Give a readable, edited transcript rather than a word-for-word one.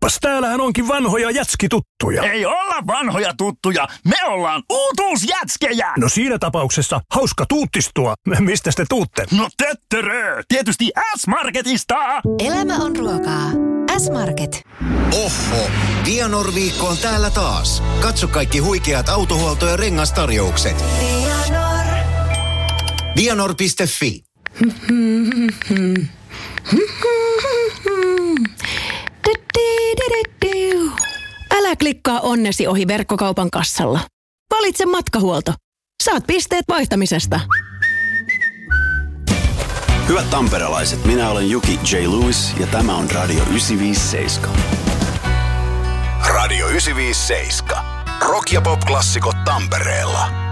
Kappas, täällähän onkin vanhoja jätskituttuja. Ei olla vanhoja tuttuja, me ollaan uutuusjätskejä! No siinä tapauksessa hauska tuuttistua. Mistä te tuutte? No töttörö, tietysti S-Marketista! Elämä on ruokaa. S-Market. Oho, Vianor-viikko on täällä taas. Katso kaikki huikeat autohuolto- ja rengastarjoukset. Vianor.fi. Älä klikkaa onnesi ohi verkkokaupan kassalla. Valitse matkahuolto. Saat pisteet vaihtamisesta. Hyvät tamperelaiset, minä olen Juki J. Lewis ja tämä on Radio 957. Radio 957. Rock- ja pop-klassikot Tampereella.